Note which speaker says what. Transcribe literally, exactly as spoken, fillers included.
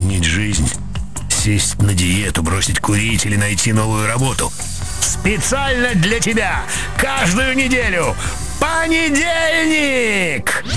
Speaker 1: изменить жизнь. Сесть на диету, бросить курить или найти новую работу. Специально для тебя! Каждую неделю! Понедельник!